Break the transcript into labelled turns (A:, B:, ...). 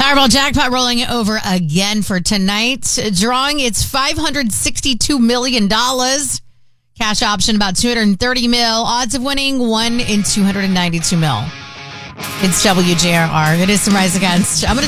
A: Powerball jackpot rolling over again for tonight. Drawing its $562 million. Cash option about $230 mil. Odds of winning 1 in 292 mil. It's WJRR. It is some Rise Against. I'm going to